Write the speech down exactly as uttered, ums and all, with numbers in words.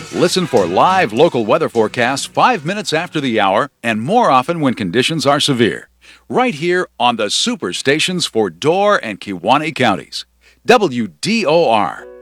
Listen for live local weather forecasts five minutes after the hour and more often when conditions are severe. Right here on the super stations for Door and Kewaunee counties. W D O R,